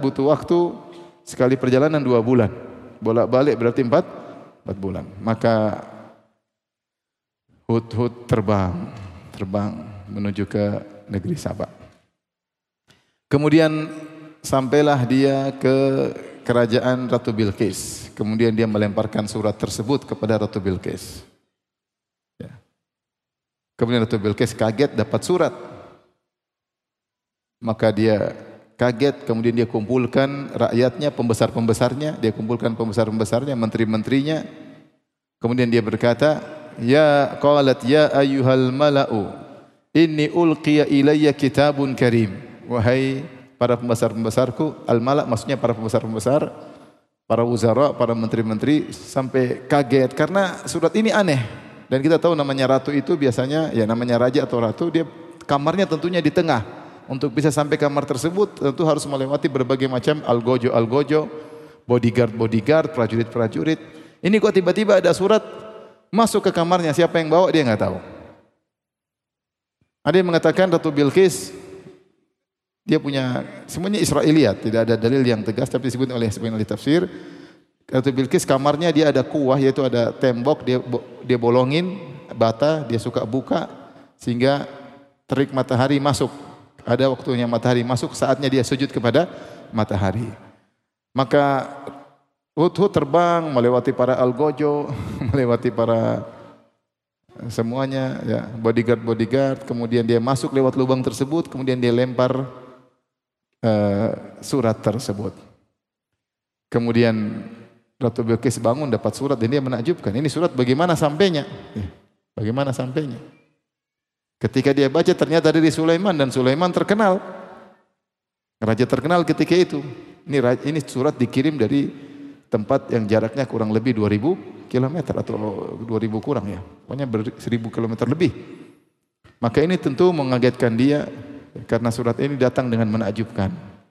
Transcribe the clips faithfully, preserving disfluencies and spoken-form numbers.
butuh waktu sekali perjalanan dua bulan. Bolak-balik berarti empat, empat bulan. Maka Hud-Hud terbang, terbang menuju ke negeri Sabah. Kemudian sampailah dia ke kerajaan Ratu Bilqis. Kemudian dia melemparkan surat tersebut kepada Ratu Bilqis. Ya. Kemudian Ratu Bilqis kaget dapat surat. Maka dia kaget, kemudian dia kumpulkan rakyatnya, pembesar-pembesarnya, dia kumpulkan pembesar-pembesarnya, menteri-menterinya. Kemudian dia berkata, "Ya qalat ya ayyuhal mala'u, inni ulqiya ilayya kitabun karim." Wahai para pembesar-pembesarku, al-mala' maksudnya para pembesar-pembesar, para wuzara, para menteri-menteri sampai kaget karena surat ini aneh. Dan kita tahu namanya ratu itu biasanya ya namanya raja atau ratu, dia kamarnya tentunya di tengah. Untuk bisa sampai kamar tersebut tentu harus melewati berbagai macam algojo-algojo, bodyguard-bodyguard, prajurit-prajurit. Ini kok tiba-tiba ada surat masuk ke kamarnya, siapa yang bawa dia enggak tahu. Ada yang mengatakan Ratu Bilqis dia punya semuanya Israiliyat, tidak ada dalil yang tegas tapi disebut oleh sebagian ahli tafsir. Ratu Bilqis kamarnya dia ada kuah, yaitu ada tembok, dia dia bolongin bata, dia suka buka sehingga terik matahari masuk. Ada waktunya matahari masuk, saatnya dia sujud kepada matahari. Maka Hud-Hud terbang melewati para algojo, melewati para semuanya ya, bodyguard-bodyguard, kemudian dia masuk lewat lubang tersebut, kemudian dia lempar uh, surat tersebut. Kemudian Ratu Bilqis bangun dapat surat dan dia menakjubkan. Ini surat bagaimana sampainya? Ya, bagaimana sampainya? Ketika dia baca ternyata dari Sulaiman dan Sulaiman terkenal. Raja terkenal ketika itu. Ini ini surat dikirim dari tempat yang jaraknya kurang lebih dua ribu kilometer atau dua ribu kurang ya. Pokoknya seribu kilometer lebih. Maka ini tentu mengagetkan dia karena surat ini datang dengan menakjubkan.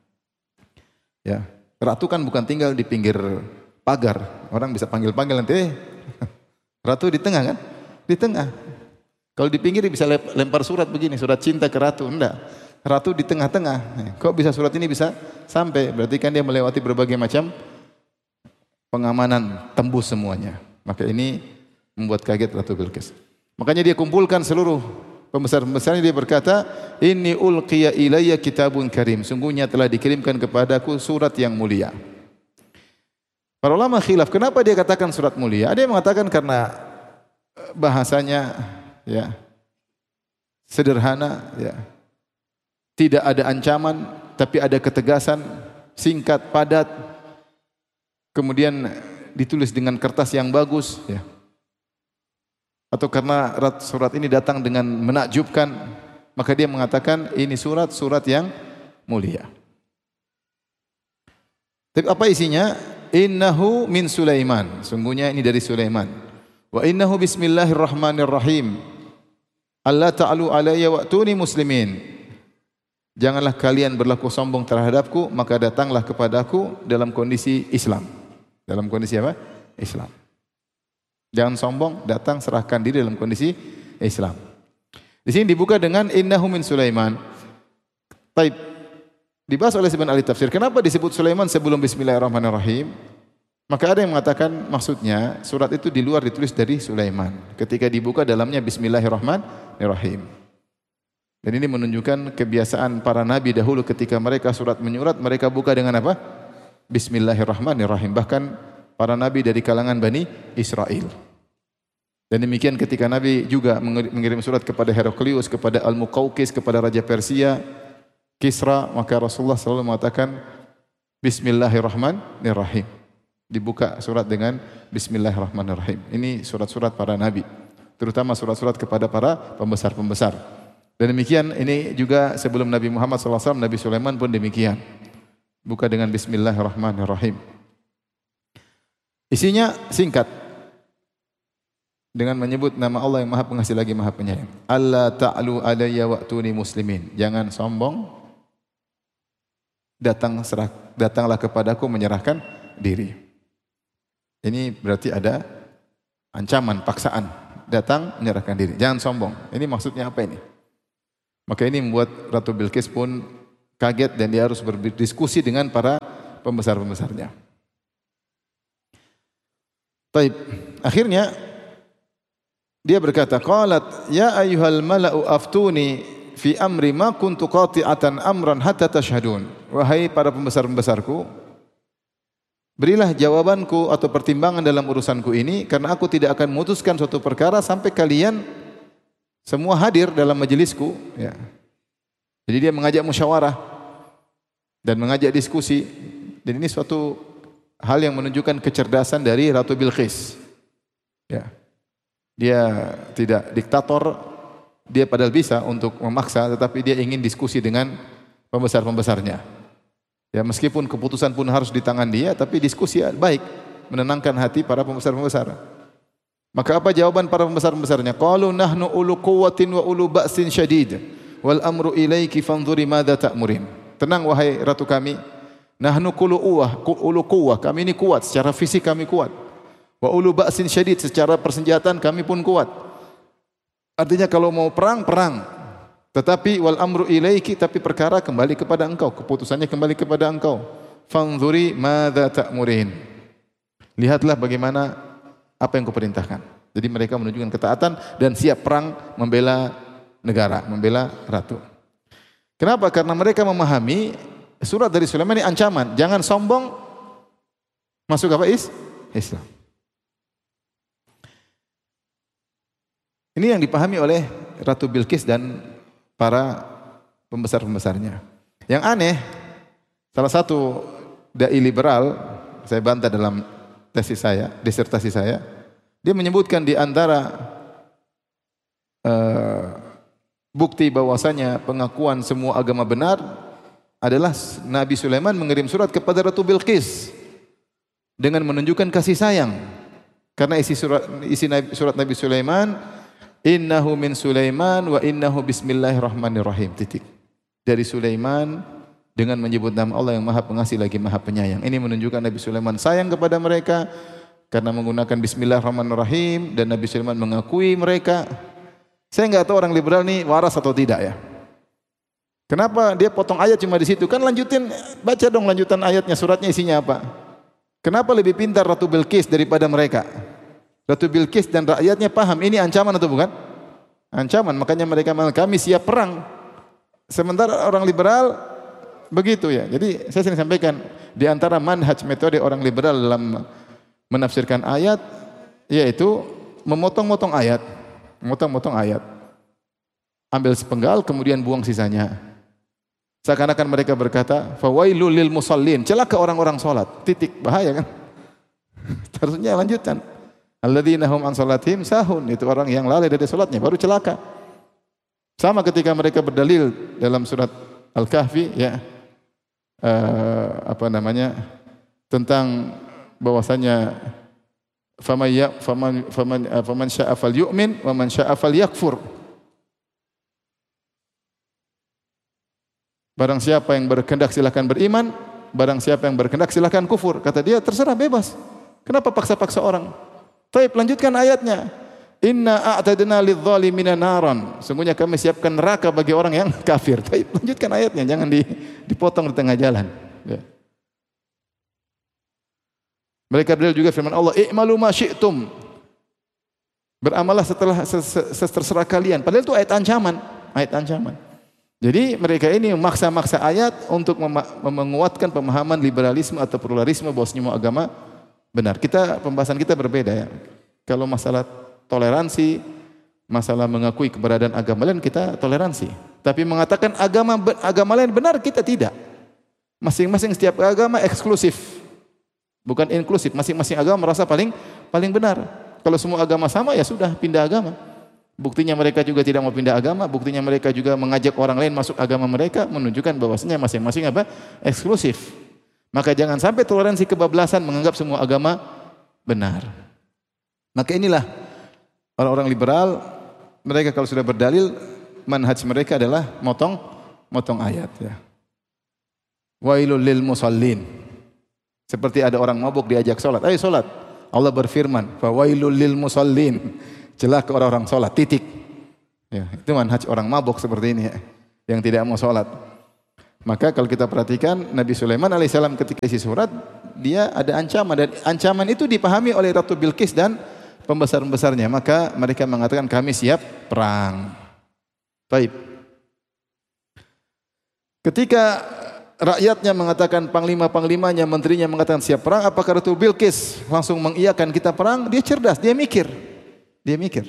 Ya, ratu kan bukan tinggal di pinggir pagar. Orang bisa panggil-panggil nanti, eh, ratu di tengah kan? Di tengah. Kalau di pinggir bisa lempar surat begini, surat cinta ke ratu. Enggak. Ratu di tengah-tengah. Kok bisa surat ini bisa sampai? Berarti kan dia melewati berbagai macam pengamanan, tembus semuanya. Maka ini membuat kaget Ratu Bilqis. Makanya dia kumpulkan seluruh pembesar-pembesarnya, dia berkata, "Inni ulqiya ilayya kitabun karim." Sungguhnya telah dikirimkan kepadaku surat yang mulia. Para ulama khilaf, kenapa dia katakan surat mulia? Ada yang mengatakan karena bahasanya ya sederhana, ya tidak ada ancaman tapi ada ketegasan, singkat, padat, kemudian ditulis dengan kertas yang bagus, ya. Atau karena surat ini datang dengan menakjubkan, maka dia mengatakan ini surat surat yang mulia. Tapi apa isinya? Innahu min Sulaiman. Sungguhnya ini dari Sulaiman. Wa innahu bismillahirrahmanirrahim. Allah ta'alu alayya wa'tuni muslimin. Janganlah kalian berlaku sombong terhadapku, maka datanglah kepadaku dalam kondisi Islam. Dalam kondisi apa? Islam. Jangan sombong, datang serahkan diri dalam kondisi Islam. Di sini dibuka dengan innahu min Sulaiman. Baik. Dibahas oleh sebagian ahli tafsir. Kenapa disebut Sulaiman sebelum bismillahirrahmanirrahim? Maka ada yang mengatakan maksudnya surat itu di luar ditulis dari Sulaiman. Ketika dibuka dalamnya bismillahirrahmanirrahim. Dan ini menunjukkan kebiasaan para nabi dahulu ketika mereka surat menyurat, mereka buka dengan apa? Bismillahirrahmanirrahim. Bahkan para nabi dari kalangan Bani Israel. Dan demikian ketika Nabi juga mengirim surat kepada Heraklius, kepada Al-Muqawqis, kepada Raja Persia, Kisra, maka Rasulullah selalu mengatakan Bismillahirrahmanirrahim. Dibuka surat dengan Bismillahirrahmanirrahim. Ini surat-surat para nabi, terutama surat-surat kepada para pembesar-pembesar. Dan demikian ini juga sebelum Nabi Muhammad shallallahu alaihi wasallam, Nabi Sulaiman pun demikian. Buka dengan Bismillahirrahmanirrahim. Isinya singkat, dengan menyebut nama Allah yang Maha Pengasih lagi Maha Penyayang. Allah ta'alu alayya wa'tuni muslimin. Jangan sombong, datang serah, datanglah kepadaku menyerahkan diri. Ini berarti ada ancaman, paksaan. Datang menyerahkan diri. Jangan sombong. Ini maksudnya apa ini? Maka ini membuat Ratu Bilqis pun kaget dan dia harus berdiskusi dengan para pembesar-pembesarnya. Baik, akhirnya dia berkata, qalat ya ayyuhal mala'u aftuni fi amri ma kuntu qati'atan amran hatta tashhadun. Wahai para pembesar-pembesarku, berilah jawabanku atau pertimbangan dalam urusanku ini, karena aku tidak akan memutuskan suatu perkara sampai kalian semua hadir dalam majelisku. Ya. Jadi dia mengajak musyawarah dan mengajak diskusi. Dan ini suatu hal yang menunjukkan kecerdasan dari Ratu Bilqis. Ya. Dia tidak diktator, dia padahal bisa untuk memaksa, tetapi dia ingin diskusi dengan pembesar-pembesarnya. Ya, meskipun keputusan pun harus di tangan dia, tapi diskusi baik, menenangkan hati para pembesar-pembesar. Maka apa jawaban para pembesar-pembesarnya? Qalu nahnu ulu quwwatin wa ulu ba'sin syadid wal amru ilaiki fanzuri madza ta'murin. Tenang wahai ratu kami, nahnu qulu uwah, ulu quwwah, kami ini kuat, secara fisik kami kuat. Wa ulu ba'sin syadid, secara persenjataan kami pun kuat. Artinya kalau mau perang, perang. Tetapi wal amru ilaiki, tapi perkara kembali kepada engkau, keputusannya kembali kepada engkau. Fanzuri madza ta'murin. Lihatlah bagaimana apa yang kuperintahkan. Jadi mereka menunjukkan ketaatan dan siap perang membela negara, membela ratu. Kenapa? Karena mereka memahami surat dari Sulaiman ini ancaman, jangan sombong masuk apa is? Islam. Ini yang dipahami oleh Ratu Bilqis dan para pembesar-pembesarnya. Yang aneh, salah satu dai liberal, saya bantah dalam tesis saya, disertasi saya, dia menyebutkan di antara uh, bukti bahwasanya pengakuan semua agama benar adalah Nabi Sulaiman mengirim surat kepada Ratu Bilqis dengan menunjukkan kasih sayang. Karena isi surat isi surat Nabi Sulaiman, innahu min Sulaiman wa innahu bismillahirrahmanirrahim. Titik. Dari Sulaiman dengan menyebut nama Allah yang Maha Pengasih lagi Maha Penyayang. Ini menunjukkan Nabi Sulaiman sayang kepada mereka karena menggunakan bismillahirrahmanirrahim, dan Nabi Sulaiman mengakui mereka. Saya enggak tahu orang liberal ini waras atau tidak ya. Kenapa dia potong ayat cuma di situ? Kan lanjutin, baca dong lanjutan ayatnya, suratnya isinya apa? Kenapa lebih pintar Ratu Bilqis daripada mereka? Ratu Bilqis dan rakyatnya paham ini ancaman atau bukan? Ancaman, makanya mereka mengatakan kami siap perang. Sementara orang liberal begitu ya. Jadi saya sering sampaikan, di antara manhaj metode orang liberal dalam menafsirkan ayat yaitu memotong-motong ayat, memotong-motong ayat. Ambil sepenggal kemudian buang sisanya. Seakan-akan mereka berkata, fawailul lil musallin, celaka orang-orang salat. Titik, bahaya kan? Harusnya lanjutkan. Alladzina hum an salatihim sahun, itu orang yang lalai dari salatnya baru celaka. Sama ketika mereka berdalil dalam surat Al-Kahfi ya, uh, apa namanya, tentang bahwasanya faman ya faman faman uh, faman syaa'a falyu'min wa man syaa'a falyakfur. Barang siapa yang berkehendak silakan beriman, barang siapa yang berkehendak silakan kufur. Kata dia, terserah, bebas. Kenapa paksa-paksa orang? Taib, lanjutkan ayatnya. Inna a'tadna lidh-dhalimina naran. Sungguhnya kami siapkan neraka bagi orang yang kafir. Taib, lanjutkan ayatnya, jangan dipotong di tengah jalan. Ya. Mereka berdalil juga firman Allah, i'malu ma syi'tum. Beramallah setelah terserah kalian. Padahal itu ayat ancaman, ayat ancaman. Jadi mereka ini memaksa-maksa ayat untuk menguatkan pemahaman liberalisme atau pluralisme bahwa semua agama benar. Kita pembahasan kita berbeda ya. Kalau masalah toleransi, masalah mengakui keberadaan agama lain kita toleransi. Tapi mengatakan agama agama lain benar kita tidak. Masing-masing setiap agama eksklusif. Bukan inklusif. Masing-masing agama merasa paling paling benar. Kalau semua agama sama ya sudah pindah agama. Buktinya mereka juga tidak mau pindah agama, buktinya mereka juga mengajak orang lain masuk agama mereka, menunjukkan bahwasanya masing-masing apa? Eksklusif. Maka jangan sampai toleransi kebablasan menganggap semua agama benar. Maka inilah orang-orang liberal, mereka kalau sudah berdalil, manhaj mereka adalah motong motong ayat ya. Wailul lil musallin. Seperti ada orang mabuk diajak salat, ayo salat. Allah berfirman, fa wailul lil musallin. Celaka orang-orang salat, titik. Ya, itu manhaj orang mabuk seperti ini ya, yang tidak mau salat. Maka kalau kita perhatikan Nabi Sulaiman alaihissalam ketika isi surat, dia ada ancaman dan ancaman itu dipahami oleh Ratu Bilqis dan pembesar-pembesarnya. Maka mereka mengatakan kami siap perang. Baik. Ketika rakyatnya mengatakan, panglima-panglimanya, menterinya mengatakan siap perang, apakah Ratu Bilqis langsung mengiyakan kita perang? Dia cerdas, dia mikir. Dia mikir.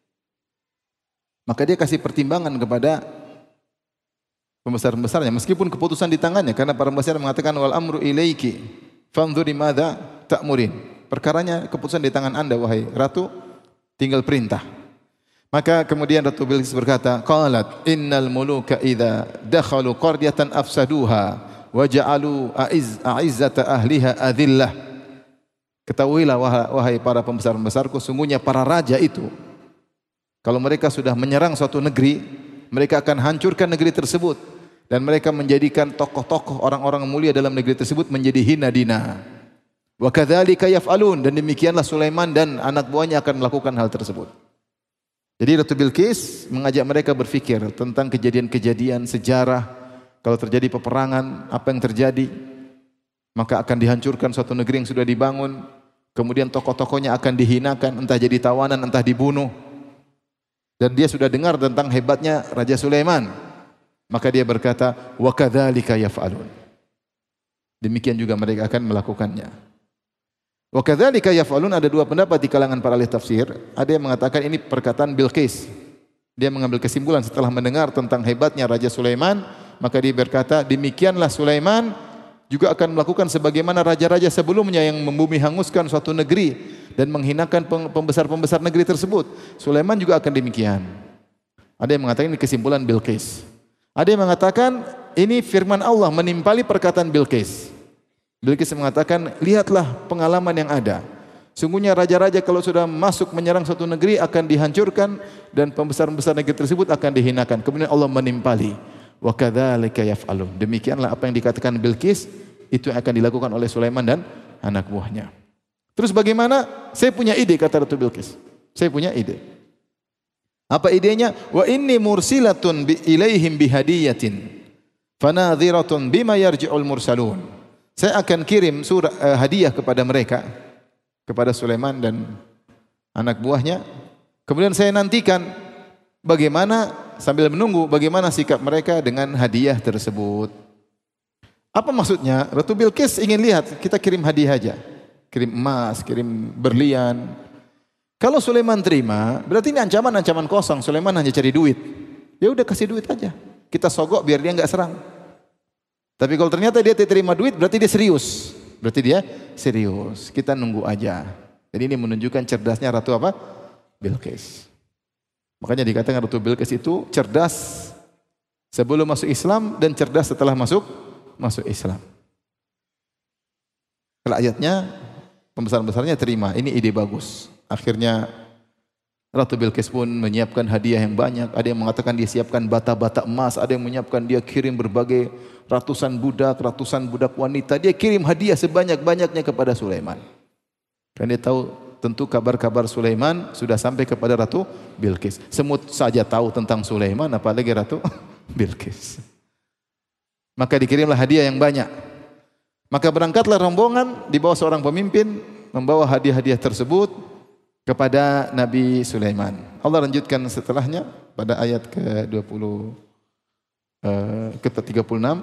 Maka dia kasih pertimbangan kepada pembesar-pembesarnya, meskipun keputusan di tangannya, karena para pembesar mengatakan wal amru ilaiki fanzuri madza ta'murin. Perkaranya keputusan di tangan Anda wahai ratu, tinggal perintah. Maka kemudian Ratu Bilqis berkata, qalat innal muluka idza dakhalu qaryatan afsaduha wa ja'alu a'iz a'izzata ahliha adillah. Ketahuilah wahai para pembesar-pembesarku, sungguhnya para raja itu kalau mereka sudah menyerang suatu negeri, mereka akan hancurkan negeri tersebut dan mereka menjadikan tokoh-tokoh orang-orang mulia dalam negeri tersebut menjadi hina dina. Wa kadzalika yaf'alun, dan demikianlah Sulaiman dan anak buahnya akan melakukan hal tersebut. Jadi Ratu Bilqis mengajak mereka berfikir tentang kejadian-kejadian sejarah. Kalau terjadi peperangan, apa yang terjadi? Maka akan dihancurkan suatu negeri yang sudah dibangun. Kemudian tokoh-tokohnya akan dihinakan, entah jadi tawanan, entah dibunuh. Dan dia sudah dengar tentang hebatnya Raja Sulaiman. Maka dia berkata, wa kadzalika yaf'alun. Demikian juga mereka akan melakukannya. Wa kadzalika yaf'alun, ada dua pendapat di kalangan para ahli tafsir. Ada yang mengatakan ini perkataan Bilqis. Dia mengambil kesimpulan setelah mendengar tentang hebatnya Raja Sulaiman, maka dia berkata, demikianlah Sulaiman juga akan melakukan sebagaimana raja-raja sebelumnya yang membumi hanguskan suatu negeri dan menghinakan pembesar-pembesar negeri tersebut. Sulaiman juga akan demikian. Ada yang mengatakan ini kesimpulan Bilqis. Ada yang mengatakan ini firman Allah menimpali perkataan Bilqis. Bilqis mengatakan, lihatlah pengalaman yang ada. Sungguhnya raja-raja kalau sudah masuk menyerang suatu negeri akan dihancurkan dan pembesar-pembesar negeri tersebut akan dihinakan. Kemudian Allah menimpali. Wa kadzalika yaf'alun. Demikianlah apa yang dikatakan Bilqis itu yang akan dilakukan oleh Sulaiman dan anak buahnya. Terus bagaimana? Saya punya ide, kata Ratu Bilqis. Saya punya ide. Apa idenya? Wa inni mursilatun bi ilaihim bihadiyatin fanadhiratun bima yarji'ul mursalun. Saya akan kirim surah uh, hadiah kepada mereka, kepada Sulaiman dan anak buahnya. Kemudian saya nantikan bagaimana, sambil menunggu bagaimana sikap mereka dengan hadiah tersebut. Apa maksudnya? Ratu Bilqis ingin lihat, kita kirim hadiah aja. Kirim emas, kirim berlian. Kalau Sulaiman terima, berarti ini ancaman-ancaman kosong. Sulaiman hanya cari duit. Ya udah kasih duit aja. Kita sogok biar dia enggak serang. Tapi kalau ternyata dia terima duit, berarti dia serius. Berarti dia serius. Kita nunggu aja. Jadi ini menunjukkan cerdasnya Ratu apa? Bilqis. Makanya dikatakan Ratu Bilqis itu cerdas sebelum masuk Islam dan cerdas setelah masuk masuk Islam. Rakyatnya, pembesar-besarnya terima, ini ide bagus. Akhirnya Ratu Bilqis pun menyiapkan hadiah yang banyak. Ada yang mengatakan dia siapkan bata-bata emas, ada yang menyiapkan dia kirim berbagai ratusan budak, ratusan budak wanita. Dia kirim hadiah sebanyak-banyaknya kepada Sulaiman. Dan dia tahu tentu kabar-kabar Sulaiman sudah sampai kepada Ratu Bilqis. Semut saja tahu tentang Sulaiman, apalagi Ratu Bilqis. Maka dikirimlah hadiah yang banyak. Maka berangkatlah rombongan di bawah seorang pemimpin membawa hadiah-hadiah tersebut kepada Nabi Sulaiman. Allah lanjutkan setelahnya pada ayat ke dua puluh uh, ke tiga puluh enam.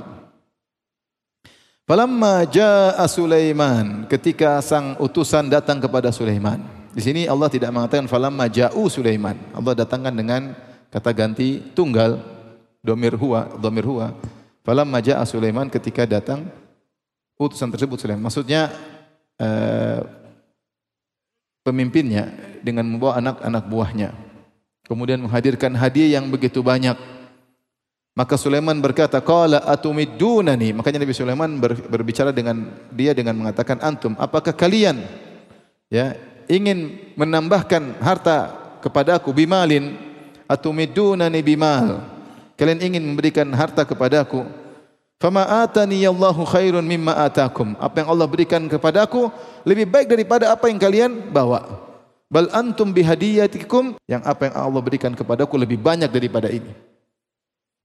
Falamma jaa Sulaiman, ketika sang utusan datang kepada Sulaiman. Di sini Allah tidak mengatakan falamma ja'u Sulaiman. Allah datangkan dengan kata ganti tunggal, dhamir huwa, dhamir huwa. Falamma jaa Sulaiman, ketika datang utusan tersebut Sulaiman. Maksudnya uh, pemimpinnya dengan membawa anak-anak buahnya. Kemudian menghadirkan hadiah yang begitu banyak. Maka Sulaiman berkata, qala atumiddunani. Makanya Nabi Sulaiman ber, berbicara dengan dia dengan mengatakan, antum, apakah kalian ya ingin menambahkan harta kepadaku bimalin? Atumiddunani bimal. Kalian ingin memberikan harta kepadaku? Fama atani Allahu khairun mimma atakum. Apa yang Allah berikan kepadaku lebih baik daripada apa yang kalian bawa. Bal antum bihadiyatikum, yang apa yang Allah berikan kepadaku lebih banyak daripada ini.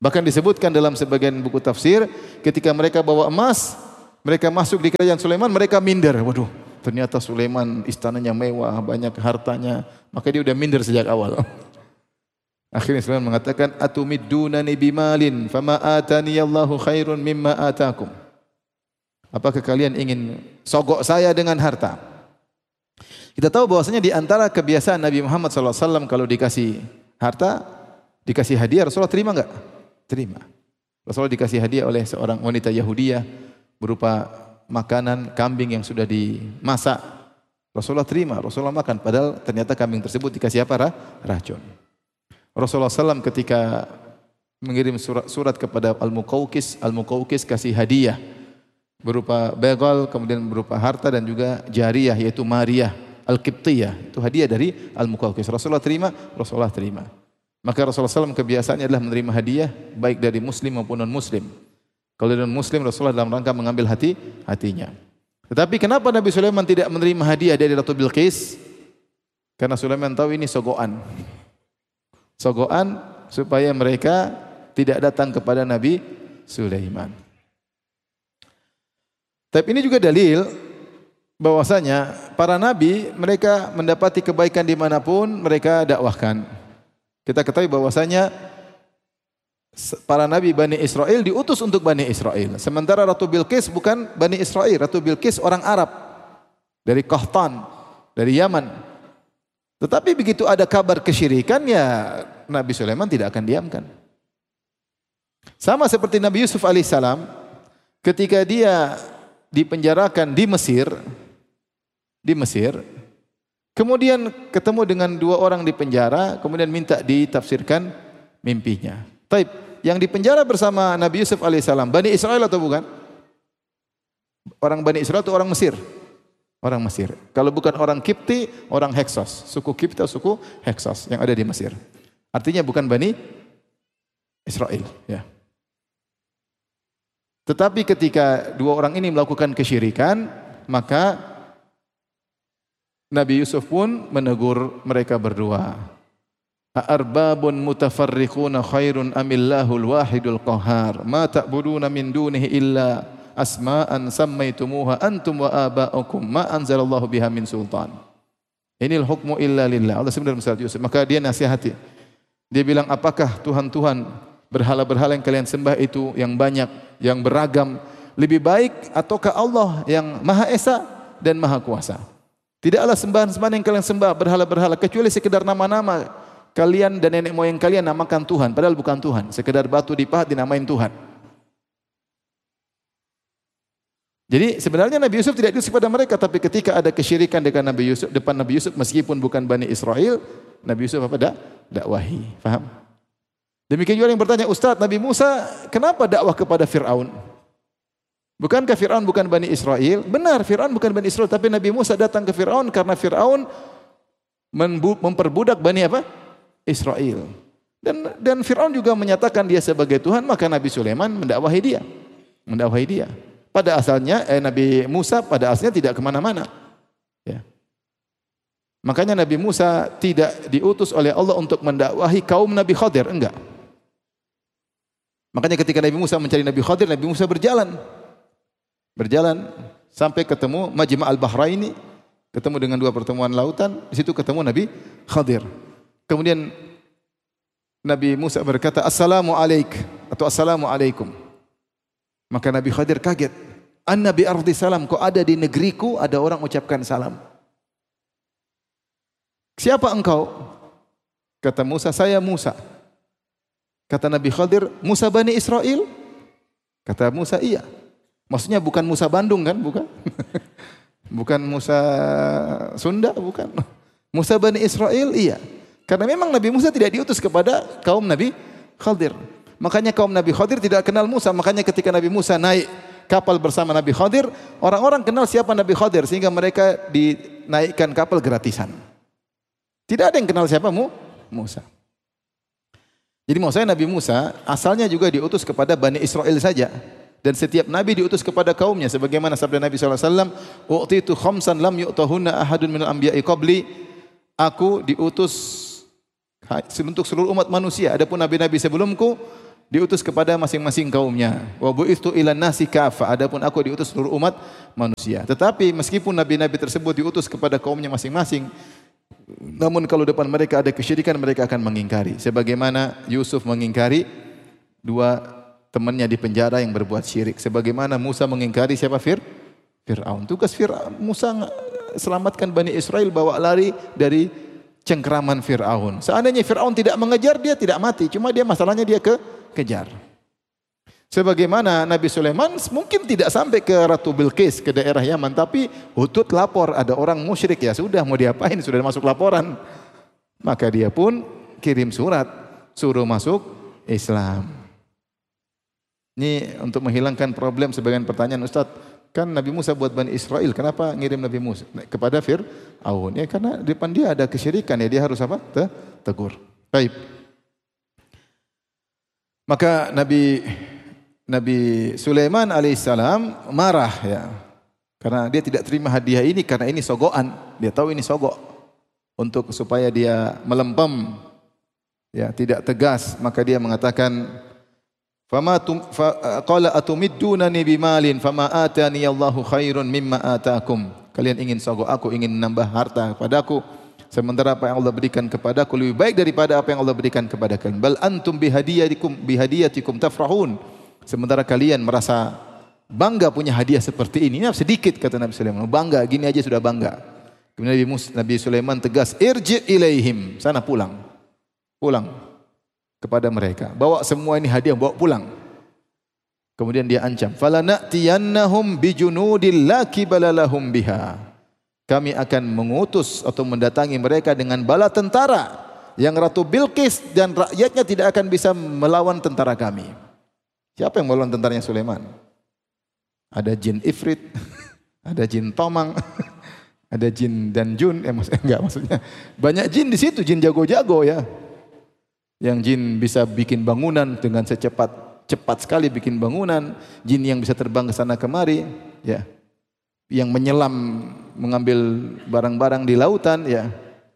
Bahkan disebutkan dalam sebagian buku tafsir, ketika mereka bawa emas, mereka masuk di kerajaan Sulaiman, mereka minder. Waduh, ternyata Sulaiman istananya mewah, banyak hartanya. Maka dia udah minder sejak awal. Akhirnya Sulaiman mengatakan, atumiddunani bimalin, fama atani Allahu khairun mimma atakum. Apakah kalian ingin sogok saya dengan harta? Kita tahu bahwasanya di antara kebiasaan Nabi Muhammad sallallahu alaihi wasallam kalau dikasih harta, dikasih hadiah, Rasulullah terima enggak? Terima. Rasulullah dikasih hadiah oleh seorang wanita Yahudiyah berupa makanan kambing yang sudah dimasak. Rasulullah terima, Rasulullah makan. Padahal ternyata kambing tersebut dikasih apa? Racun. Rasulullah sallallahu alaihi wasallam ketika mengirim surat, surat kepada Al-Muqawqis, Al-Muqawqis kasih hadiah berupa begal, kemudian berupa harta dan juga jariyah yaitu Maria Al-Qibtiyah. Itu hadiah dari Al-Muqawqis. Rasulullah terima, Rasulullah terima. Maka Rasulullah sallallahu alaihi wasallam kebiasaannya adalah menerima hadiah baik dari muslim maupun non-muslim. Kalau non muslim Rasulullah dalam rangka mengambil hati hatinya. Tetapi kenapa Nabi Sulaiman tidak menerima hadiah dari Ratu Bilqis? Karena Sulaiman tahu ini sogokan. Sogokan supaya mereka tidak datang kepada Nabi Sulaiman. Tapi ini juga dalil bahwasanya para nabi mereka mendapati kebaikan dimanapun mereka dakwahkan. Kita ketahui bahwasanya para nabi Bani Israel diutus untuk Bani Israel. Sementara Ratu Bilqis bukan Bani Israel. Ratu Bilqis orang Arab. Dari Qahtan. Dari Yaman. Tetapi begitu ada kabar kesyirikan ya Nabi Sulaiman tidak akan diamkan. Sama seperti Nabi Yusuf alaihissalam. Ketika dia dipenjarakan di Mesir. Di Mesir. Kemudian ketemu dengan dua orang di penjara, kemudian minta ditafsirkan mimpinya. Taib, yang di penjara bersama Nabi Yusuf alaihissalam, Bani Israel atau bukan? Orang Bani Israel itu orang Mesir. Orang Mesir. Kalau bukan orang Kipti, orang Heksos. Suku Kipti atau suku Heksos yang ada di Mesir. Artinya bukan Bani Israel. Ya. Tetapi ketika dua orang ini melakukan kesyirikan, maka Nabi Yusuf pun menegur mereka berdua. A'arbabun mutafarriquna khairun amillahul wahidul qahhar. Ma ta'buduna min dunihi illa asma'an sammaitumuha antum wa aba'ukum ma anzalallahu biha min sultan. Inil hukmu illa lillah. Allah sebenarnya Nabi Yusuf. Maka dia nasihati. Dia bilang, apakah Tuhan-Tuhan berhala-berhala yang kalian sembah itu yang banyak, yang beragam, lebih baik ataukah Allah yang Maha Esa dan Maha Kuasa? Tidaklah sembahan-sembahan yang kalian sembah berhala-berhala kecuali sekedar nama-nama kalian dan nenek moyang kalian namakan Tuhan, padahal bukan Tuhan. Sekedar batu dipahat dinamain Tuhan. Jadi sebenarnya Nabi Yusuf tidak diutus kepada mereka, tapi ketika ada kesyirikan dengan Nabi Yusuf, depan Nabi Yusuf meskipun bukan Bani Israel, Nabi Yusuf apa dak? Dakwahi. Faham? Demikian juga yang bertanya, Ustaz, Nabi Musa kenapa dakwah kepada Fir'aun? Bukankah Fir'aun bukan Bani Israel? Benar, Fir'aun bukan Bani Israel, tapi Nabi Musa datang ke Fir'aun karena Fir'aun memperbudak Bani apa? Israel. Dan dan Fir'aun juga menyatakan dia sebagai Tuhan, maka Nabi Sulaiman mendakwahi dia. Mendakwahi dia. Pada asalnya eh, Nabi Musa pada asalnya tidak kemana-mana. Ya. Makanya Nabi Musa tidak diutus oleh Allah untuk mendakwahi kaum Nabi Khadir, enggak. Makanya ketika Nabi Musa mencari Nabi Khadir, Nabi Musa berjalan. Berjalan sampai ketemu Majma' al-Bahraini, ketemu dengan dua pertemuan lautan, di situ ketemu Nabi Khadir. Kemudian Nabi Musa berkata, "Assalamu alaik" atau "Assalamu alaikum". Maka Nabi Khadir kaget. "Anna bi ardi salam", kok ada di negeriku ada orang ucapkan salam. "Siapa engkau?" Kata Musa, "Saya Musa." Kata Nabi Khadir, "Musa Bani Israel?" Kata Musa, "Iya." Maksudnya bukan Musa Bandung kan? Bukan. Bukan Musa Sunda, bukan. Musa Bani Israel, iya. Karena memang Nabi Musa tidak diutus kepada kaum Nabi Khadir. Makanya kaum Nabi Khadir tidak kenal Musa. Makanya ketika Nabi Musa naik kapal bersama Nabi Khadir, orang-orang kenal siapa Nabi Khadir sehingga mereka dinaikkan kapal gratisan. Tidak ada yang kenal siapa Mu? Musa. Jadi maksudnya Nabi Musa asalnya juga diutus kepada Bani Israel saja. Dan setiap Nabi diutus kepada kaumnya. Sebagaimana sabda Nabi shallallahu alaihi wasallam, "U'titu khamsan lam yu'tahunna ahadun minal anbiya'i qabli." Aku diutus untuk seluruh umat manusia. Adapun nabi-nabi sebelumku diutus kepada masing-masing kaumnya. Wa bu'istu ilan nasi kafah. Adapun aku diutus seluruh umat manusia. Tetapi meskipun nabi-nabi tersebut diutus kepada kaumnya masing-masing, namun kalau depan mereka ada kesyirikan, mereka akan mengingkari. Sebagaimana Yusuf mengingkari dua temannya di penjara yang berbuat syirik. Sebagaimana Musa mengingkari siapa? Fir? Fir'aun. Tugas Fir'aun, Musa selamatkan Bani Israel, bawa lari dari cengkeraman Fir'aun. Seandainya Fir'aun tidak mengejar, dia tidak mati. Cuma dia masalahnya dia ke kejar. Sebagaimana Nabi Sulaiman mungkin tidak sampai ke Ratu Bilqis ke daerah Yaman, tapi Hudhud lapor ada orang musyrik, ya sudah mau diapain, sudah masuk laporan. Maka dia pun kirim surat suruh masuk Islam. Ini untuk menghilangkan problem. Sebagian pertanyaan, Ustaz, kan Nabi Musa buat Bani Israel, kenapa ngirim Nabi Musa kepada Fir'aun? Ya karena di depan dia ada kesyirikan, ya dia harus apa? Tegur. Baik. Maka Nabi Nabi Sulaiman alaihissalam marah, ya, karena dia tidak terima hadiah ini, karena ini sogokan. Dia tahu ini sogok untuk supaya dia melempem, ya, tidak tegas. Maka dia mengatakan, fama tum fa, qala atumiddunani bimalin fama atani Allahu khairun mimma atakum. Kalian ingin sogok aku, ingin menambah harta kepadaku, sementara apa yang Allah berikan kepadaku lebih baik daripada apa yang Allah berikan kepada kalian. Bal antum bihadiyatikum bihadiyatikum tafrahun. Sementara kalian merasa bangga punya hadiah seperti ini. Ini sedikit, kata Nabi Sulaiman. Bangga, gini aja sudah bangga. Kemudian Nabi, Mus, Nabi Sulaiman tegas, irji ilaihim, sana pulang. Pulang kepada mereka. Bawa semua ini hadiah, bawa pulang. Kemudian dia ancam, falana'tiyannahum bijunudil la qibala lahum biha. Kami akan mengutus atau mendatangi mereka dengan bala tentara yang Ratu Bilqis dan rakyatnya tidak akan bisa melawan tentara kami. Siapa yang melawan tentaranya Sulaiman? Ada jin Ifrit, ada jin Tomang, ada jin dan Jun. Eh, maksudnya, enggak, maksudnya banyak jin di situ, jin jago-jago, ya. Yang jin bisa bikin bangunan dengan secepat cepat sekali bikin bangunan, jin yang bisa terbang ke sana kemari, ya. Yang menyelam mengambil barang-barang di lautan, ya.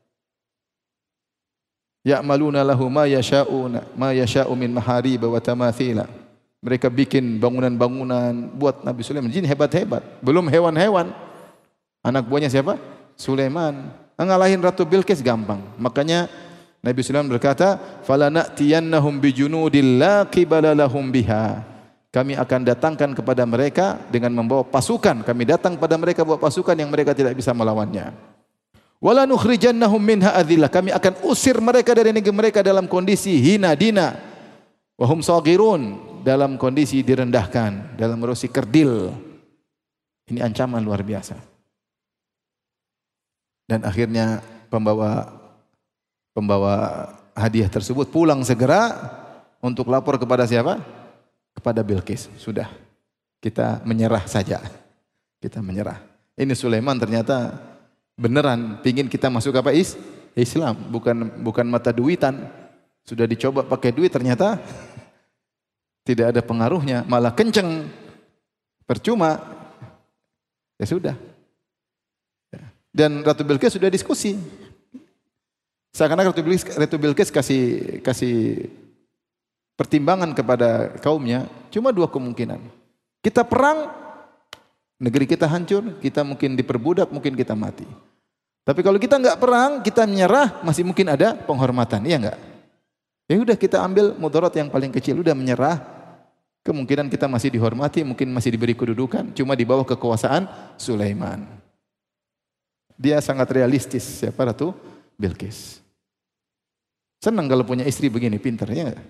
Ya'maluna lahu ma yasha'una ma yasha'u min maharib wa tamathila. Mereka bikin bangunan-bangunan buat Nabi Sulaiman. Jin hebat-hebat. Belum hewan-hewan. Anak buahnya siapa? Sulaiman. Ngalahin Ratu Bilqis gampang. Makanya Nabi Sulaiman berkata, "Falana'tiyannahum bijunudil la qibala lahum biha." Kami akan datangkan kepada mereka dengan membawa pasukan. Kami datang pada mereka bawa pasukan yang mereka tidak bisa melawannya. Wala nukhrijannahum minha adillah. Kami akan usir mereka dari negeri mereka dalam kondisi hina dina. Wa hum saghirun, dalam kondisi direndahkan, dalam kondisi kerdil. Ini ancaman luar biasa. Dan akhirnya pembawa pembawa hadiah tersebut pulang segera untuk lapor kepada siapa? Kepada Bilqis. Sudah, kita menyerah saja. Kita menyerah. Ini Sulaiman ternyata beneran pingin kita masuk apa? Is Islam, bukan bukan mata duitan. Sudah dicoba pakai duit, ternyata tidak ada pengaruhnya, malah kenceng, percuma. Ya sudah. Dan Ratu Bilqis sudah diskusi. Seakan-akan Ratu Bilqis, Ratu Bilqis kasih kasih pertimbangan kepada kaumnya, cuma dua kemungkinan. Kita perang, negeri kita hancur, kita mungkin diperbudak, mungkin kita mati. Tapi kalau kita enggak perang, kita menyerah, masih mungkin ada penghormatan, iya enggak? Ya udah, kita ambil mudarat yang paling kecil, udah menyerah. Kemungkinan kita masih dihormati, mungkin masih diberi kedudukan, cuma di bawah kekuasaan Sulaiman. Dia sangat realistis, siapa? Ratu Bilqis. Senang kalau punya istri begini, pintar, ya enggak?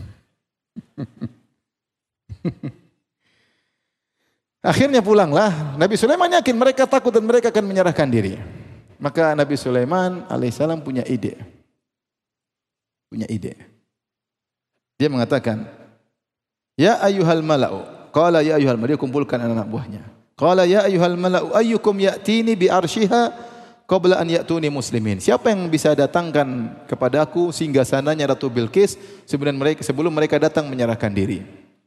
Akhirnya pulanglah. Nabi Sulaiman yakin mereka takut dan mereka akan menyerahkan diri. Maka Nabi Sulaiman alaihissalam punya ide. Punya ide. Dia mengatakan, ya ayyuhal mala'u. Qala ya ayyuhal mala'u. Dia kumpulkan anak-anak buahnya. Qala ya ayyuhal mala'u ayyukum ya'tini bi arsyiha qabla an ya'tuni muslimin. Siapa yang bisa datangkan kepadaku singgasananya Ratu Bilqis sebelum mereka sebelum mereka datang menyerahkan diri.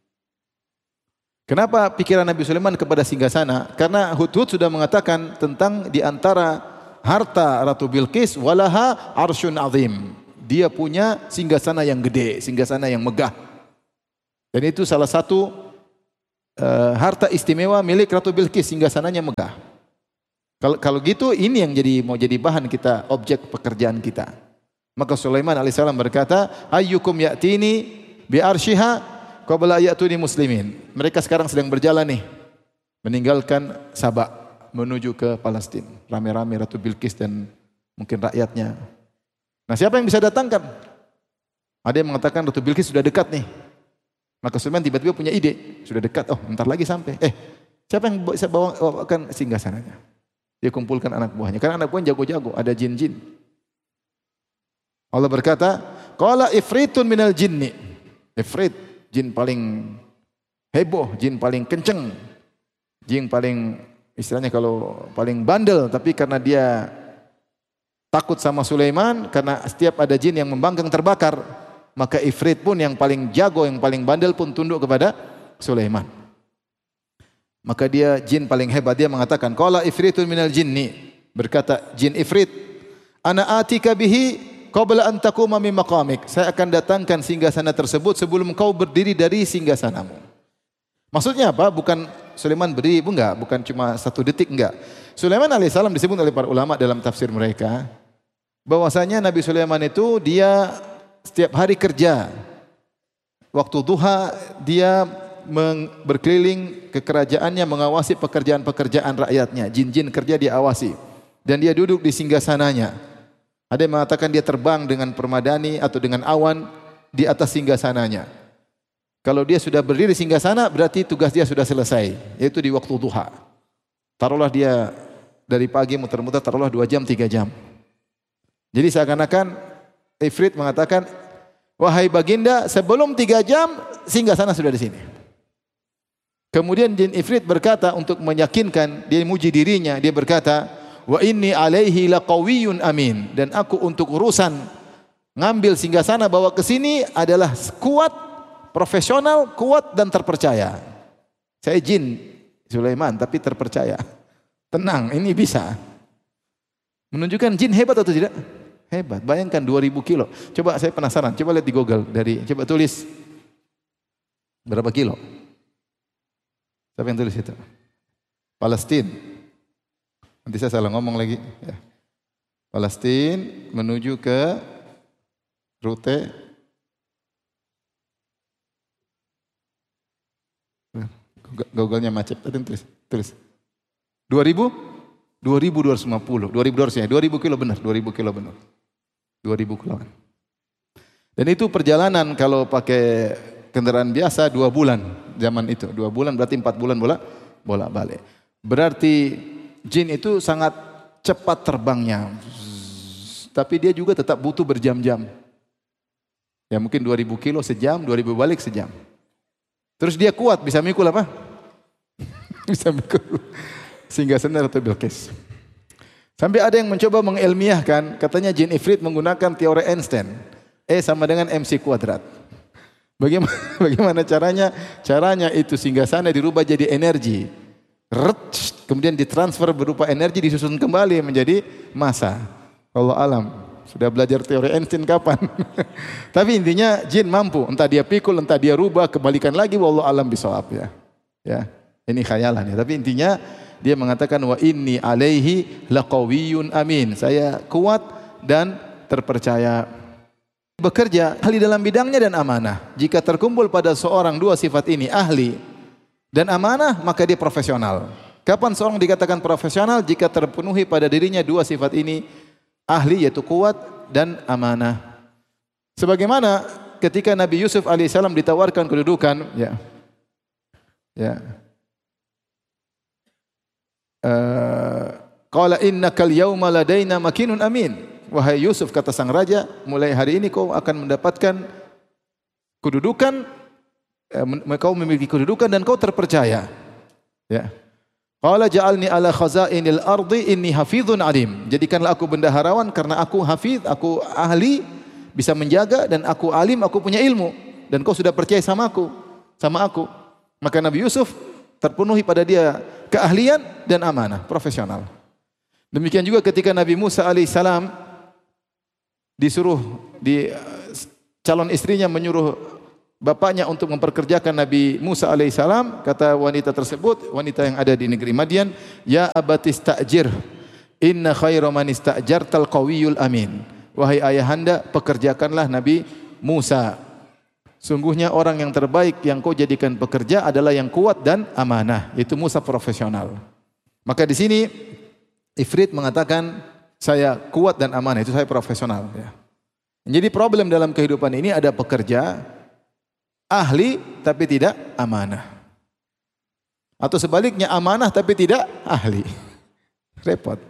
Kenapa pikiran Nabi Sulaiman kepada singgasana? Karena Hudhud sudah mengatakan tentang di antara harta Ratu Bilqis walaha arsyun azim. Dia punya singgasana yang gede, singgasana yang megah. Dan itu salah satu uh, harta istimewa milik Ratu Bilqis, singgasananya megah. Kalau kalau gitu ini yang jadi mau jadi bahan kita, objek pekerjaan kita. Maka Sulaiman alaihissalam berkata, ayyukum ya'tini bi arsyiha qabla ya'tuni muslimin. Mereka sekarang sedang berjalan nih, meninggalkan Sabak menuju ke Palestina. Rame-rame Ratu Bilqis dan mungkin rakyatnya. Nah, siapa yang bisa datangkan? Ada yang mengatakan Ratu Bilqis sudah dekat nih. Maka Sulaiman tiba-tiba punya ide, sudah dekat, oh bentar lagi sampai. Eh, siapa yang bisa bawa bawakan singgasananya? Dia kumpulkan anak buahnya. Karena anak buahnya jago-jago, ada jin-jin. Allah berkata, qala ifritun minal jinni. Ifrit, jin paling heboh, jin paling kenceng. Jin paling, istilahnya kalau paling bandel, tapi karena dia takut sama Sulaiman, karena setiap ada jin yang membangkang terbakar, maka Ifrit pun yang paling jago, yang paling bandel pun tunduk kepada Sulaiman. Maka dia jin paling hebat, dia mengatakan, qala ifritun minal jinni, berkata jin Ifrit, ana atika bihi qabla an taquma min maqamik. Saya akan datangkan singgasana tersebut sebelum kau berdiri dari singgasanamu. Maksudnya apa? Bukan Sulaiman berdiri, enggak, bukan cuma satu detik, enggak. Sulaiman alaihissalam disebut oleh para ulama dalam tafsir mereka bahwasanya Nabi Sulaiman itu dia setiap hari kerja. Waktu duha dia berkeliling ke kerajaannya mengawasi pekerjaan-pekerjaan rakyatnya. Jin-jin kerja dia awasi. Dan dia duduk di singgasananya. Ada yang mengatakan dia terbang dengan permadani atau dengan awan di atas singgasananya. Kalau dia sudah berdiri singgasana berarti tugas dia sudah selesai, yaitu di waktu duha. Taruhlah dia dari pagi muter-muter, taruhlah dua jam, tiga jam. Jadi seakan-akan Ifrit mengatakan, wahai baginda, sebelum tiga jam singgasana sudah di sini. Kemudian jin Ifrit berkata untuk meyakinkan, dia muji dirinya, dia berkata, wa inni alaihi laqawiyyun amin. Dan aku untuk urusan ngambil singgasana bawa ke sini adalah kuat, profesional, kuat dan terpercaya. Saya jin Sulaiman tapi terpercaya. Tenang, ini bisa. Menunjukkan jin hebat atau tidak? Hebat. Bayangkan dua ribu kilo. Coba saya penasaran, coba lihat di Google dari coba tulis berapa kilo? Siapa yang tulis itu? Palestina. Nanti saya salah ngomong lagi. Ya. Palestina menuju ke rute Google-nya macet. Tadi tulis, tulis. dua ribu? dua ribu dua ratus lima puluh. dua ribu dua ratus ya. dua ribu kilo benar, dua ribu kilo benar. dua ribu kilo. Dan itu perjalanan kalau pakai kendaraan biasa dua bulan zaman itu. dua bulan berarti empat bulan bola bola balik. Berarti jin itu sangat cepat terbangnya. Tapi dia juga tetap butuh berjam-jam. Ya mungkin dua ribu kilo sejam, dua ribu balik sejam. Terus dia kuat, bisa mikul apa? Bisa mikul singgasana Ratu Bilqis. Sampai ada yang mencoba mengilmiahkan, katanya jin Ifrit menggunakan teori Einstein. E sama dengan mc kuadrat. Bagaimana, bagaimana caranya? Caranya itu singgasana dirubah jadi energi. Ret, kemudian ditransfer berupa energi disusun kembali menjadi massa. Allah alam. Sudah belajar teori Einstein kapan? Tapi intinya jin mampu, entah dia pikul, entah dia rubah, kembalikan lagi wallahu alam bisawab ya. Ya, ini khayalan ya. Tapi intinya dia mengatakan wa inni alaihi laqawiyyun amin. Saya kuat dan terpercaya. Bekerja ahli dalam bidangnya dan amanah. Jika terkumpul pada seorang dua sifat ini, ahli dan amanah, maka dia profesional. Kapan seorang dikatakan profesional? Jika terpenuhi pada dirinya dua sifat ini, ahli yaitu kuat dan amanah. Sebagaimana ketika Nabi Yusuf alaihissalam ditawarkan kedudukan, ya, ya, qala innakal yauma ladaina makinun amin. Wahai Yusuf, kata sang raja, mulai hari ini kau akan mendapatkan kedudukan, kau memiliki kedudukan dan kau terpercaya. Ya. Qala ja'alni ala khazainil ardi inni hafizun alim. Jadikanlah aku bendaharawan karena aku hafiz, aku ahli, bisa menjaga dan aku alim, aku punya ilmu dan kau sudah percaya sama aku, sama aku. Maka Nabi Yusuf terpenuhi pada dia keahlian dan amanah, profesional. Demikian juga ketika Nabi Musa alaihissalam disuruh di calon istrinya menyuruh bapaknya untuk memperkerjakan Nabi Musa alaihissalam, kata wanita tersebut, wanita yang ada di negeri Madian, ya abatis ta'jir, inna khaira man ista'jartal qawiyul amin. Wahai ayahanda, pekerjakanlah Nabi Musa. Sungguhnya orang yang terbaik yang kau jadikan pekerja adalah yang kuat dan amanah, yaitu Musa profesional. Maka di sini Ifrit mengatakan saya kuat dan amanah, itu saya profesional. Ya. Jadi problem dalam kehidupan ini ada pekerja ahli tapi tidak amanah, atau sebaliknya amanah tapi tidak ahli, repot.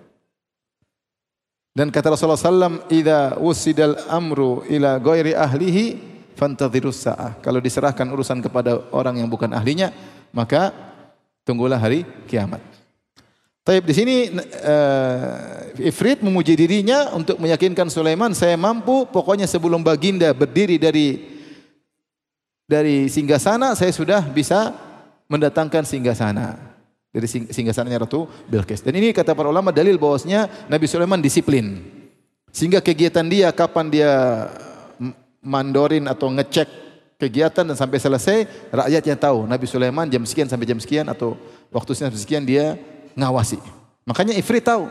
Dan kata Rasulullah sallallahu alaihi wasallam, "Idza wusidal amru ila ghairi ahlihi fantadhirus sa'ah." Kalau diserahkan urusan kepada orang yang bukan ahlinya, maka tunggulah hari kiamat. Taib di sini uh, Ifrit memuji dirinya untuk meyakinkan Sulaiman, saya mampu, pokoknya sebelum baginda berdiri dari dari singgasana, saya sudah bisa mendatangkan singgasana dari singgasananya Ratu Bilqis. Dan ini kata para ulama dalil bahwasanya Nabi Sulaiman disiplin, sehingga kegiatan dia kapan dia mandorin atau ngecek kegiatan dan sampai selesai, rakyatnya tahu Nabi Sulaiman jam sekian sampai jam sekian atau waktu sampai sekian dia ngawasi. Makanya Ifrit tahu.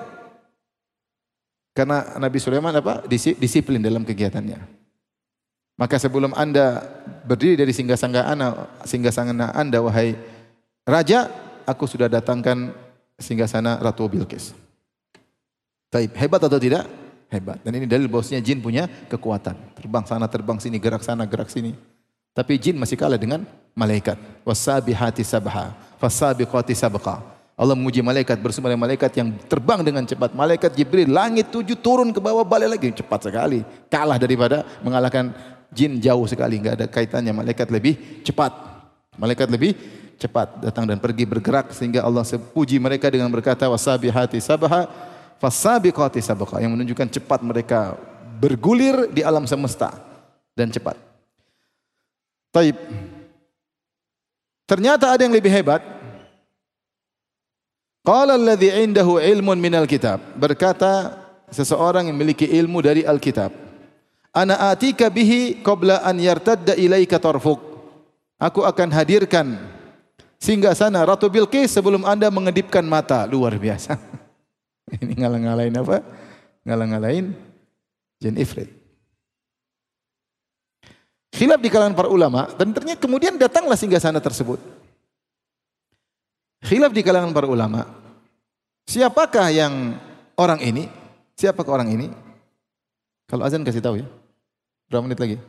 Karena Nabi Sulaiman apa? Disiplin dalam kegiatannya. Maka sebelum Anda berdiri dari singgasana Anda, singgasana Anda wahai raja, aku sudah datangkan singgasana Ratu Bilqis. Taib, hebat atau tidak? Hebat. Dan ini dalil bahwasanya jin punya kekuatan. Terbang sana, terbang sini, gerak sana, gerak sini. Tapi jin masih kalah dengan malaikat. Wasabihati sabha, fasabiqati sabqa. Allah memuji malaikat, bersama dengan malaikat yang terbang dengan cepat. Malaikat Jibril, langit tujuh turun ke bawah, balik lagi. Cepat sekali. Kalah daripada mengalahkan jin, jauh sekali. Enggak ada kaitannya. Malaikat lebih cepat. Malaikat lebih cepat datang dan pergi bergerak. Sehingga Allah puji mereka dengan berkata, wasabihati sabha, fasabiqati sabqa, yang menunjukkan cepat mereka bergulir di alam semesta dan cepat. Taib. Ternyata ada yang lebih hebat. Qala alladhi indahu ilmun minal kitab. Berkata seseorang yang memiliki ilmu dari Alkitab. Ana atika bihi qabla an yartadda ilaika tarfuk. Aku akan hadirkan singgasana Ratu Bilqis sebelum Anda mengedipkan mata. Luar biasa. Ini ngalah-ngalahin apa? Ngalah-ngalahin jin Ifrit. Khilaf di kalangan para ulama, dan ternyata kemudian datanglah singgasana tersebut. Khilaf di kalangan para ulama. Siapakah yang orang ini? Siapakah orang ini? Kalau azan kasih tahu ya. Berapa menit lagi?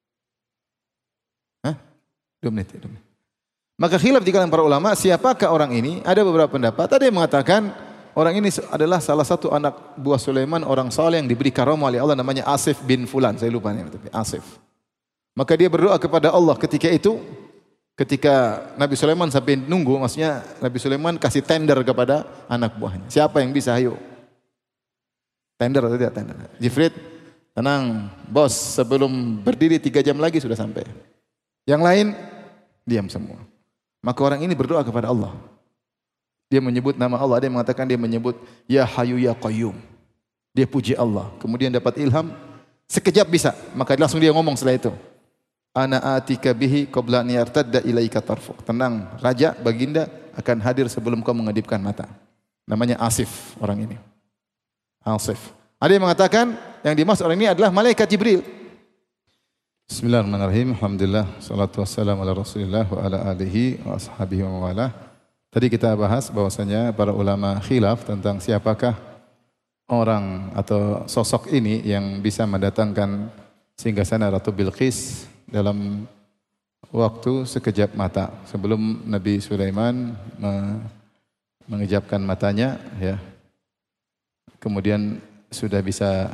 Hah? Dua menit, dua menit. Maka khilaf di kalangan para ulama, siapakah orang ini? Ada beberapa pendapat. Ada yang mengatakan orang ini adalah salah satu anak buah Sulaiman, orang saleh yang diberi karamah oleh Allah, namanya Asif bin Fulan. Saya lupa namanya, tapi Asif. Maka dia berdoa kepada Allah ketika itu. Ketika Nabi Sulaiman sampai nunggu, maksudnya Nabi Sulaiman kasih tender kepada anak buahnya. Siapa yang bisa, ayo. Tender atau tidak tender? Jifrit, tenang, bos, sebelum berdiri tiga jam lagi sudah sampai. Yang lain, diam semua. Maka orang ini berdoa kepada Allah. Dia menyebut nama Allah, ada yang mengatakan dia menyebut Ya Hayyu Ya Qayyum. Dia puji Allah, kemudian dapat ilham, sekejap bisa, maka langsung dia ngomong setelah itu. Ana atika bihi qabla an yartadda ilaika tarfuk. Tenang, raja baginda akan hadir sebelum kau mengedipkan mata. Namanya Asif orang ini. Asif. Ada yang mengatakan yang dimaksud orang ini adalah malaikat Jibril. Bismillahirrahmanirrahim. Alhamdulillah, salatu wassalamu ala Rasulillah wa ala alihi wa ashabihi wa mawalah. Tadi kita bahas bahwasanya para ulama khilaf tentang siapakah orang atau sosok ini yang bisa mendatangkan singgasana Ratu Bilqis dalam waktu sekejap mata. Sebelum Nabi Sulaiman mengejapkan matanya, ya, kemudian sudah bisa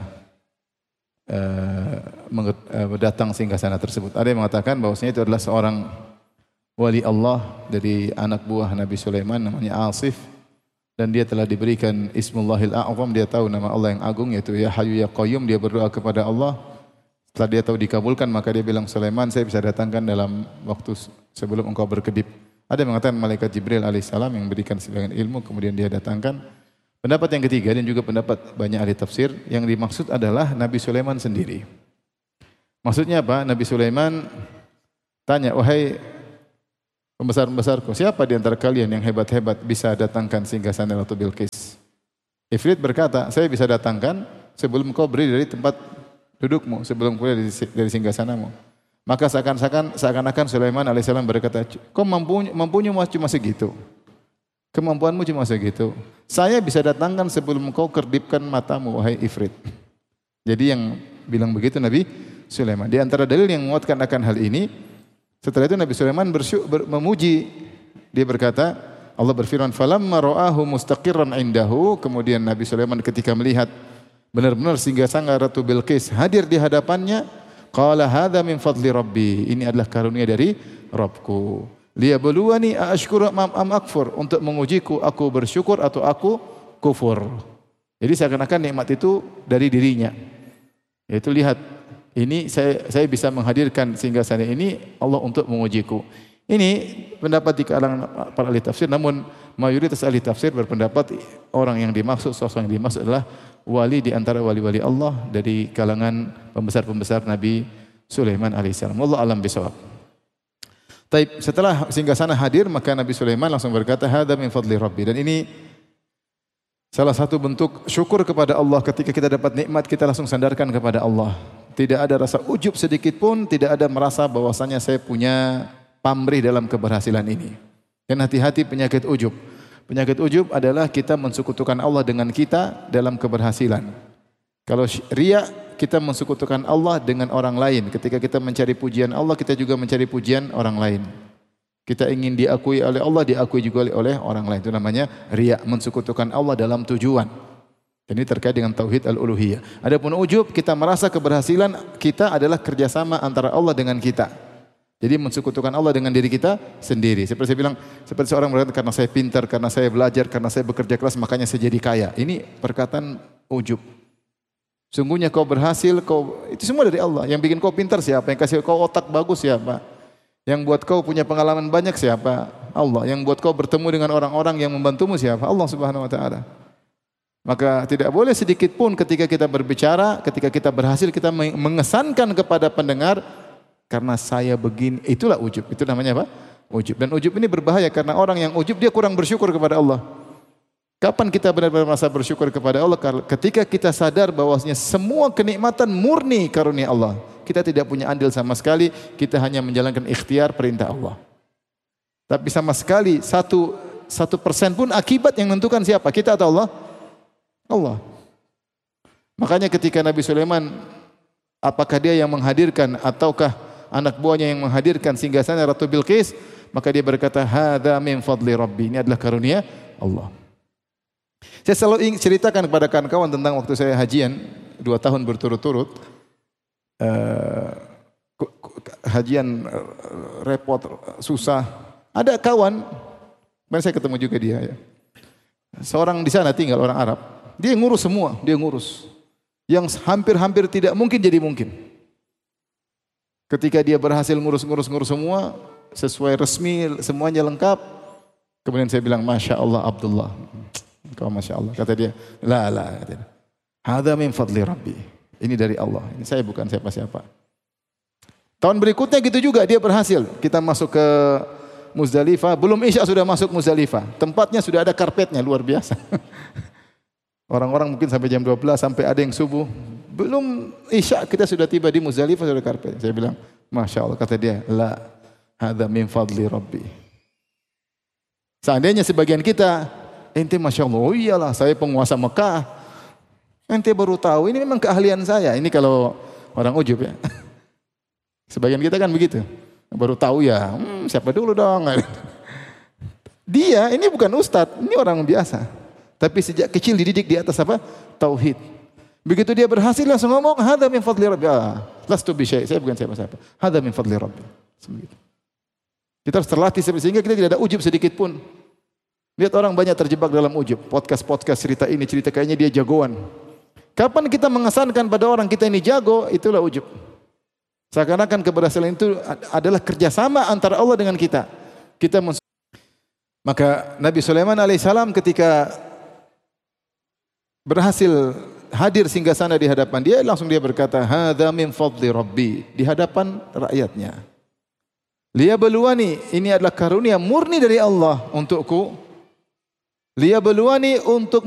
uh, datang singgasana tersebut. Ada yang mengatakan bahwasanya itu adalah seorang wali Allah dari anak buah Nabi Sulaiman, namanya Asif, dan dia telah diberikan Ismullahil A'zam. Dia tahu nama Allah yang agung, yaitu Ya Hayyu Ya Qayyum. Dia berdoa kepada Allah. Setelah dia tahu dikabulkan, maka dia bilang, Sulaiman, saya bisa datangkan dalam waktu sebelum engkau berkedip. Ada yang mengatakan malaikat Jibril alaihissalam yang memberikan sebagian ilmu, kemudian dia datangkan. Pendapat yang ketiga, dan juga pendapat banyak ahli tafsir, yang dimaksud adalah Nabi Sulaiman sendiri. Maksudnya apa? Nabi Sulaiman Tanya, wahai pembesar-pembesarku, siapa di antara kalian yang hebat-hebat bisa datangkan singgasana Ratu Bilqis? Ifrit berkata, saya bisa datangkan sebelum kau berdiri dari tempat dudukmu, sebelum kau dari, dari singgasanamu. Maka seakan-akan seakan-akan Sulaiman alaihissalam berkata, kau mampunya, mampunya cuma segitu. Kemampuanmu cuma segitu. Saya bisa datangkan sebelum kau kedipkan matamu, wahai Ifrit. Jadi yang bilang begitu Nabi Sulaiman. Di antara dalil yang menguatkan akan hal ini, setelah itu Nabi Sulaiman bersyuk, ber, memuji. Dia berkata, Allah berfirman, "Falamma ra'ahu mustaqirran indahu." Kemudian Nabi Sulaiman ketika melihat benar-benar singgasana Ratu Bilqis hadir di hadapannya, qala hadza min fadli rabbi. Ini adalah karunia dari Rabbku. Liyabluwani aashkuru am akfur, untuk mengujiku aku bersyukur atau aku kufur. Jadi seakan-akan nikmat itu dari dirinya. Yaitu lihat, ini saya saya bisa menghadirkan singgasana ini Allah untuk mengujiku. Ini pendapat di kalangan para ahli tafsir, namun mayoritas ahli tafsir berpendapat orang yang dimaksud, sosok yang dimaksud adalah wali di antara wali-wali Allah dari kalangan pembesar-pembesar Nabi Sulaiman alaihissalam. Wallahu alam bisawab. Taib, setelah singgasana hadir, maka Nabi Sulaiman langsung berkata, "Hadza min fadli Rabbi." Dan ini salah satu bentuk syukur kepada Allah ketika kita dapat nikmat, kita langsung sandarkan kepada Allah. Tidak ada rasa ujub sedikit pun, tidak ada merasa bahwasanya saya punya pamrih dalam keberhasilan ini. Dan hati-hati penyakit ujub. Penyakit ujub adalah kita mensekutukan Allah dengan kita dalam keberhasilan. Kalau riya, kita mensekutukan Allah dengan orang lain. Ketika kita mencari pujian Allah, kita juga mencari pujian orang lain. Kita ingin diakui oleh Allah, diakui juga oleh orang lain. Itu namanya riya, mensekutukan Allah dalam tujuan. Dan ini terkait dengan tauhid al-uluhiyah. Adapun ujub, kita merasa keberhasilan kita adalah kerjasama antara Allah dengan kita. Jadi mensekutukan Allah dengan diri kita sendiri. Seperti saya bilang, seperti seorang berkata, karena saya pintar, karena saya belajar, karena saya bekerja keras, makanya saya jadi kaya. Ini perkataan ujub. Sungguhnya kau berhasil, kau itu semua dari Allah. Yang bikin kau pintar siapa? Yang kasih kau otak bagus siapa? Yang buat kau punya pengalaman banyak siapa? Allah. Yang buat kau bertemu dengan orang-orang yang membantumu siapa? Allah Subhanahu wa taala. Maka tidak boleh sedikit pun ketika kita berbicara, ketika kita berhasil, kita mengesankan kepada pendengar karena saya begini. Itulah ujub. Itu namanya apa? Ujub. Dan ujub ini berbahaya karena orang yang ujub dia kurang bersyukur kepada Allah. Kapan kita benar-benar merasa bersyukur kepada Allah? Ketika kita sadar bahwasanya semua kenikmatan murni karunia Allah. Kita tidak punya andil sama sekali, kita hanya menjalankan ikhtiar perintah Allah. Tapi sama sekali satu satu persen pun akibat yang menentukan siapa? Kita atau Allah? Allah. Makanya ketika Nabi Sulaiman, apakah dia yang menghadirkan ataukah anak buahnya yang menghadirkan singgasana Ratu Bilqis? Maka dia berkata, "Hadza min fadli Rabbi." Ini adalah karunia Allah. Saya selalu ingin ceritakan kepada kawan-kawan tentang waktu saya hajian dua tahun berturut-turut. Uh, hajian uh, repot, susah. Ada kawan, kemarin saya ketemu juga dia. Ya. Seorang di sana tinggal orang Arab. Dia ngurus semua, dia ngurus. Yang hampir-hampir tidak mungkin jadi mungkin. Ketika dia berhasil ngurus-ngurus-ngurus semua, sesuai resmi, semuanya lengkap. Kemudian saya bilang, Masya Allah Abdullah. Kau Masya Allah. Kata dia, la la. Hadza min fadli Rabbi. Ini dari Allah. Ini saya bukan siapa-siapa. Tahun berikutnya gitu juga dia berhasil. Kita masuk ke Muzdalifah. Belum Isya sudah masuk Muzdalifah. Tempatnya sudah ada karpetnya luar biasa. Orang-orang mungkin sampai jam dua belas, sampai ada yang subuh. Belum Isya kita sudah tiba di Muzdalifah sudah karpet. Saya bilang, Masya Allah. Kata dia, la. Hadza min fadli Rabbi. Seandainya sebagian kita, ente Masya Allah, oh iyalah saya penguasa Mekah. Ente baru tahu, ini memang keahlian saya. Ini kalau orang ujub ya. Sebagian kita kan begitu. Baru tahu ya, hmm, siapa dulu dong. Dia ini bukan ustadz, ini orang biasa. Tapi sejak kecil dididik di atas apa? Tauhid. Begitu dia berhasil langsung ngomong, hadza min fadli Rabbi. Ah, lastu bi syai', saya bukan siapa-siapa. Hadza min fadli Rabbi. Begitu. Kita harus terlatih sehingga kita tidak ada ujub sedikit pun. Lihat orang banyak terjebak dalam ujub. Podcast-podcast cerita ini, cerita kayaknya dia jagoan. Kapan kita mengesankan pada orang kita ini jago, itulah ujub. Seakan-akan keberhasilan itu adalah kerjasama antara Allah dengan kita. Kita Maka Nabi Sulaiman alaihissalam ketika berhasil hadir singgasana di hadapan dia, langsung dia berkata, hadza min fadli Rabbi, di hadapan rakyatnya. Liyabluwani, ini adalah karunia murni dari Allah untukku. Liyabluwani, untuk